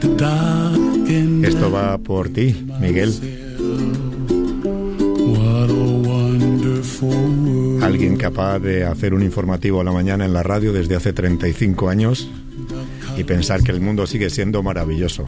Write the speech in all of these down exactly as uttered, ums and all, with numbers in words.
Esto va por ti, Miguel. Alguien capaz de hacer un informativo a la mañana en la radio desde hace treinta y cinco años y pensar que el mundo sigue siendo maravilloso.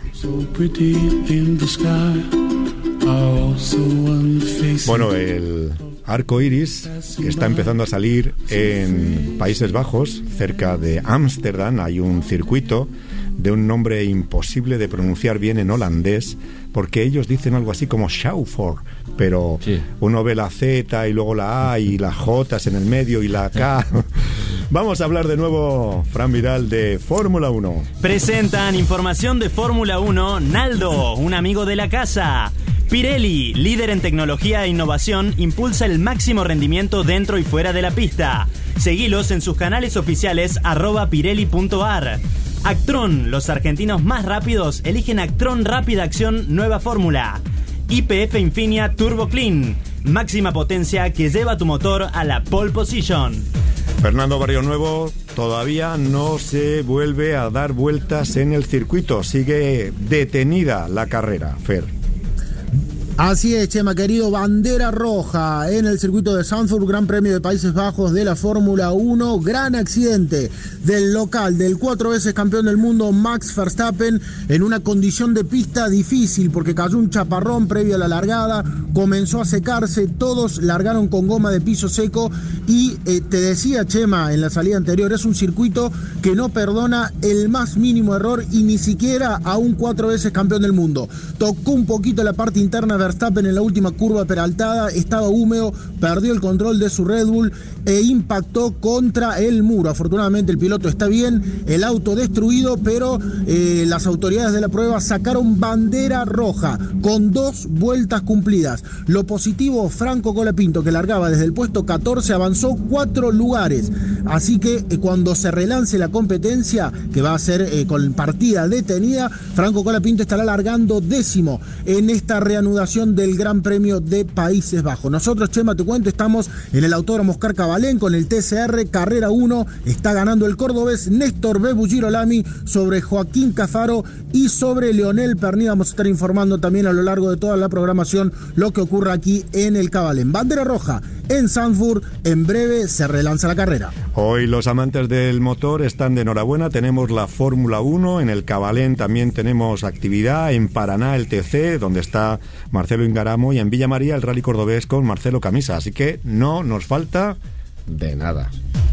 Bueno, el arco iris está empezando a salir en Países Bajos, cerca de Ámsterdam. Hay un circuito de un nombre imposible de pronunciar bien en holandés, porque ellos dicen algo así como Schouwvoort, pero sí. Uno ve la Z y luego la A y las J en el medio y la K. Vamos a hablar de nuevo, Fran Vidal, de Fórmula uno. Presentan información de Fórmula uno Naldo, un amigo de la casa. Pirelli, líder en tecnología e innovación, impulsa el máximo rendimiento dentro y fuera de la pista. Seguilos en sus canales oficiales arroba pirelli punto ar. Actron, los argentinos más rápidos eligen Actron Rápida Acción Nueva Fórmula. Y P F Infinia Turbo Clean, máxima potencia que lleva tu motor a la pole position. Fernando Barrio Nuevo, todavía no se vuelve a dar vueltas en el circuito, sigue detenida la carrera, Fer. Así es, Chema, querido, bandera roja en el circuito de Zandvoort, Gran Premio de Países Bajos de la Fórmula uno. Gran accidente del local, del cuatro veces campeón del mundo Max Verstappen, en una condición de pista difícil porque cayó un chaparrón previo a la largada, comenzó a secarse, todos largaron con goma de piso seco y eh, te decía, Chema, en la salida anterior, es un circuito que no perdona el más mínimo error y ni siquiera a un cuatro veces campeón del mundo. Tocó un poquito la parte interna Verstappen en la última curva peraltada, estaba húmedo, perdió el control de su Red Bull e impactó contra el muro. Afortunadamente el piloto está bien, el auto destruido, pero eh, las autoridades de la prueba sacaron bandera roja con dos vueltas cumplidas. Lo positivo, Franco Colapinto, que largaba desde el puesto catorce, avanzó cuatro lugares, así que eh, cuando se relance la competencia, que va a ser eh, con partida detenida, Franco Colapinto estará largando décimo en esta reanudación del Gran Premio de Países Bajos. Nosotros, Chema, te cuento, estamos en el Autódromo Oscar Cabalén con el T C R Carrera uno. Está ganando el cordobés Néstor Bebu Girolami sobre Joaquín Cafaro y sobre Leonel Perni. Vamos a estar informando también a lo largo de toda la programación lo que ocurre aquí en el Cabalén. Bandera roja en Zandvoort, en breve se relanza la carrera. Hoy los amantes del motor están de enhorabuena, tenemos la Fórmula uno, en el Cabalén también tenemos actividad, en Paraná el T C, donde está Marcelo Ingaramo, y en Villa María el Rally Cordobés con Marcelo Camisa, así que no nos falta de nada.